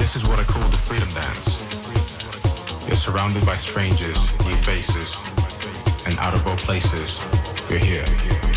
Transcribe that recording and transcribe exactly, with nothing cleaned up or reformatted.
This is what I call the freedom dance. You're surrounded by strangers, new faces, and out of all places, you're here.